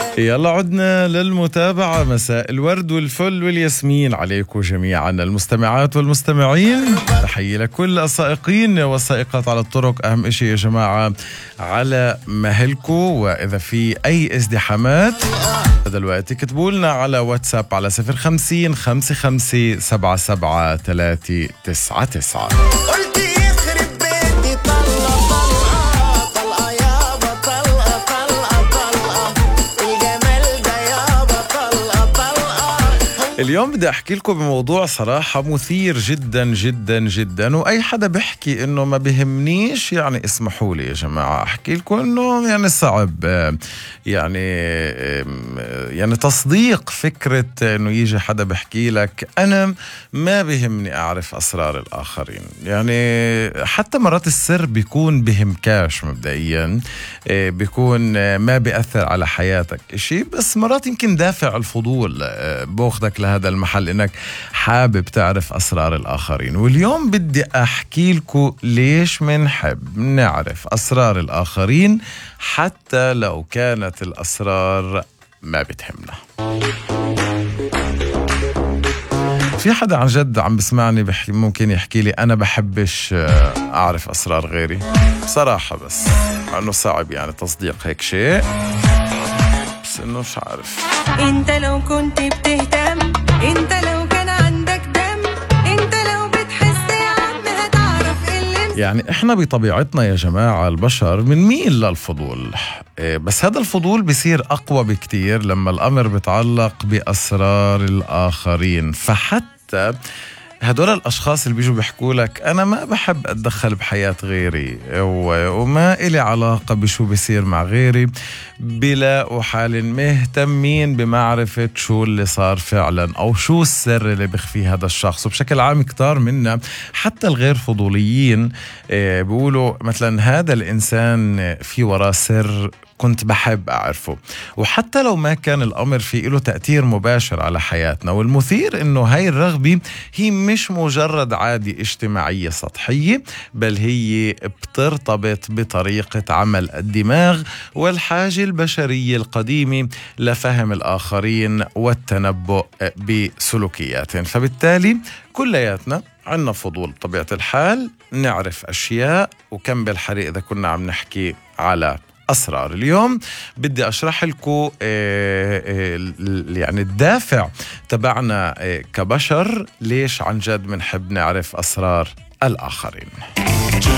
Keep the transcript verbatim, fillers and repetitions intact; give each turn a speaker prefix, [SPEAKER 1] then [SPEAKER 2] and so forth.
[SPEAKER 1] يلا عدنا للمتابعة. مساء الورد والفل والياسمين عليكم جميعا المستمعات والمستمعين. تحية لكل السائقين والسائقات على الطرق. أهم إشي يا جماعة على مهلكم، وإذا في أي ازدحامات هذا الوقت اكتبوا لنا على واتساب على صفر خمسين خمسة خمسة سبعة سبعة ثلاثة تسعة تسعة. اليوم بدي أحكي لكم بموضوع صراحة مثير جدا جدا جدا، وأي حدا بيحكي إنه ما بيهمنيش يعني اسمحوا لي يا جماعة أحكي لكم إنه يعني صعب يعني يعني تصديق فكرة إنه يجي حدا بيحكي لك أنا ما بيهمني أعرف أسرار الآخرين. يعني حتى مرات السر بيكون بهمكاش مبدئيا، بيكون ما بيأثر على حياتك إشي، بس مرات يمكن دافع الفضول بأخذك هذا المحل إنك حابب تعرف أسرار الآخرين. واليوم بدي أحكي لكم ليش منحب نعرف أسرار الآخرين حتى لو كانت الأسرار ما بتهمنا. في حدا عن جد عم بسمعني بحكي ممكن يحكي لي أنا بحبش أعرف أسرار غيري بصراحة، بس أنه صعب يعني تصديق هيك شيء، بس إنه مش عارف.
[SPEAKER 2] انت لو كنت بتهتم، انت لو كان عندك دم، انت لو بتحس يا عم هتعرف اللي
[SPEAKER 1] يعني احنا بطبيعتنا يا جماعة البشر بنميل للفضول، بس هذا الفضول بيصير أقوى بكتير لما الأمر بيتعلق بأسرار الآخرين. فحتى هدول الأشخاص اللي بيجوا بيحكوا لك أنا ما بحب أتدخل بحياة غيري وما إلي علاقة بشو بيصير مع غيري، بلا حال مهتمين بمعرفة شو اللي صار فعلا أو شو السر اللي بيخفيه هذا الشخص. وبشكل عام كتار منا حتى الغير فضوليين بيقولوا مثلا هذا الإنسان في وراه سر كنت بحب أعرفه، وحتى لو ما كان الأمر فيه له تأثير مباشر على حياتنا. والمثير إنه هاي الرغبة هي مش مجرد عادة اجتماعية سطحية، بل هي بترتبط بطريقة عمل الدماغ والحاجة البشرية القديمة لفهم الآخرين والتنبؤ بسلوكياتهم. فبالتالي كلياتنا عنا فضول بطبيعة الحال نعرف أشياء، وكم بالحريق إذا كنا عم نحكي على أسرار. اليوم بدي أشرح لكم يعني الدافع تبعنا كبشر ليش عن جد منحب نعرف أسرار الآخرين.